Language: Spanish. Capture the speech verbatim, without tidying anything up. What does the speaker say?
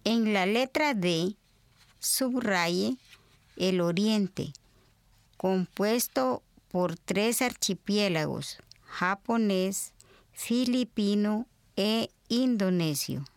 En la letra D, subraye el Oriente, compuesto por tres archipiélagos: japonés, filipino e indonesio.